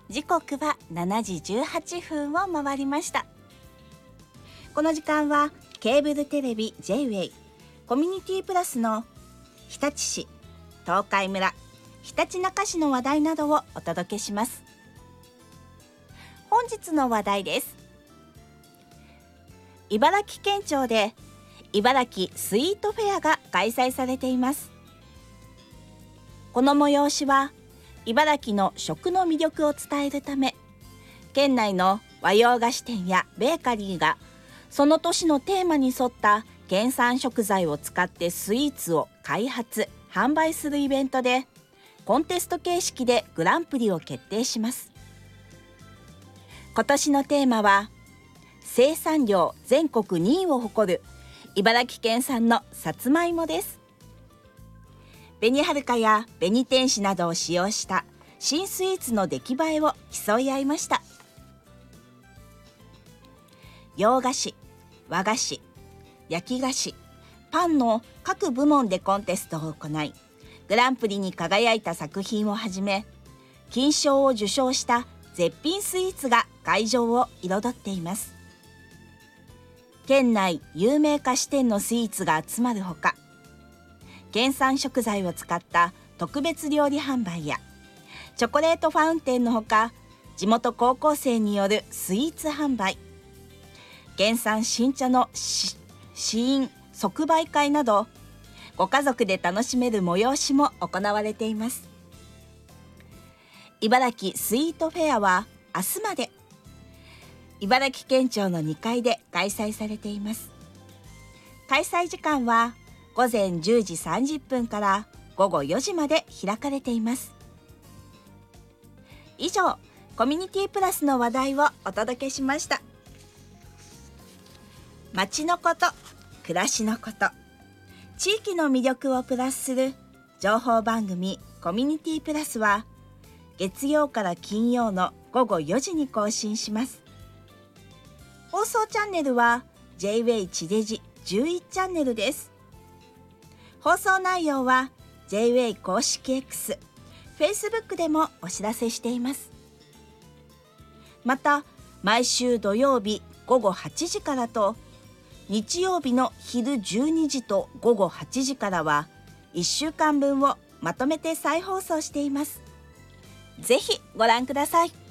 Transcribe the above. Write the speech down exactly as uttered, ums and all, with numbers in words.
時刻はしちじじゅうはっぷんを回りました。この時間はケーブルテレビ ジェイウェイ コミュニティプラスの日立市、東海村、ひたちなか市の話題などをお届けします。本日の話題です。茨城県庁で茨城スイートフェアが開催されています。この催しは茨城の食の魅力を伝えるため、県内の和洋菓子店やベーカリーがその年のテーマに沿った県産食材を使ってスイーツを開発・販売するイベントで、コンテスト形式でグランプリを決定します。今年のテーマは生産量全国にいを誇る茨城県産のさつまいもです。紅はるかや紅天使などを使用した新スイーツの出来栄えを競い合いました。洋菓子、和菓子、焼き菓子、パンの各部門でコンテストを行い、グランプリに輝いた作品をはじめ、金賞を受賞した絶品スイーツが会場を彩っています。県内有名菓子店のスイーツが集まるほか、県産食材を使った特別料理販売やチョコレートファウンテンのほか、地元高校生によるスイーツ販売、県産新茶の試飲即売会など、ご家族で楽しめる催しも行われています。茨城スイートフェアは明日まで茨城県庁のにかいで開催されています。開催時間はごぜんじゅうじさんじゅっぷんからごごよじまで開かれています。以上、コミュニティプラスの話題をお届けしました。街のこと、暮らしのこと、地域の魅力をプラスする情報番組コミュニティプラスは月曜から金曜のごごよじに更新します。放送チャンネルは ジェイウェイ 地デジじゅういちチャンネルです。放送内容は ジェイウェイ 公式 X、Facebook でもお知らせしています。また、毎週土曜日ごごはちじからと、日曜日の昼じゅうにじとごごはちじからはいっしゅうかんぶんをまとめて再放送しています。ぜひご覧ください。